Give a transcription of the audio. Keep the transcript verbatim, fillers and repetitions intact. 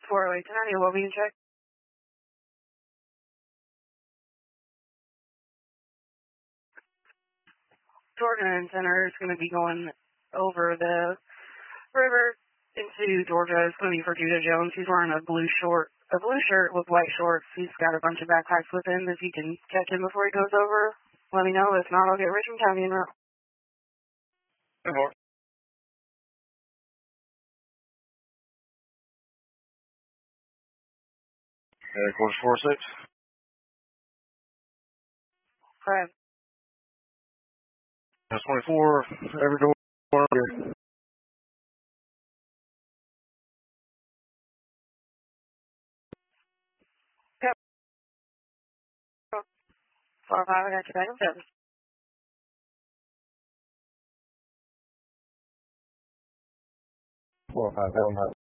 four oh eight ten, your well-being check. Georgia and Center is going to be going over the river into Georgia. It's going to be for Judah Jones. He's wearing a blue short, a blue shirt with white shorts. He's got a bunch of backpacks with him. If you can catch him before he goes over, let me know. If not, I'll get Richmond County in route. Good morning. Air Force four six. Correct. That's twenty-four. Every door. Here. Yep. four five, I got you back on service. Four five.